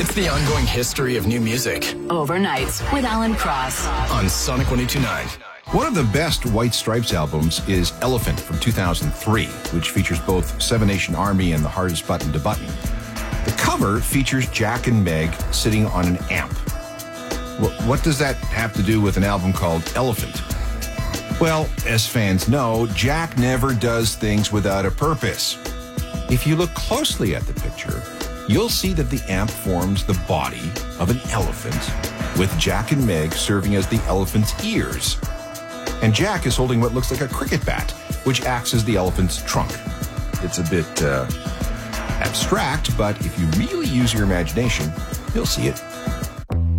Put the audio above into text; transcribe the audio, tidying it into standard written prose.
It's the ongoing history of new music Overnights with Alan Cross on Sonic 102.9. One of the best White Stripes albums is Elephant from 2003, which features both Seven Nation Army and The Hardest Button to Button. The cover features Jack and Meg sitting on an amp. What does that have to do with an album called Elephant? Well, as fans know, Jack never does things without a purpose. If you look closely at the picture, you'll see that the amp forms the body of an elephant, with Jack and Meg serving as the elephant's ears. And Jack is holding what looks like a cricket bat, which acts as the elephant's trunk. It's a bit abstract, but if you really use your imagination, you'll see it.